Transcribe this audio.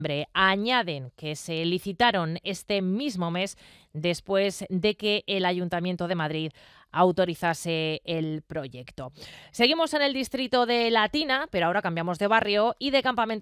Añaden que se licitaron este mismo mes después de que el Ayuntamiento de Madrid autorizase el proyecto. Seguimos en el distrito de Latina, pero ahora cambiamos de barrio y de campamento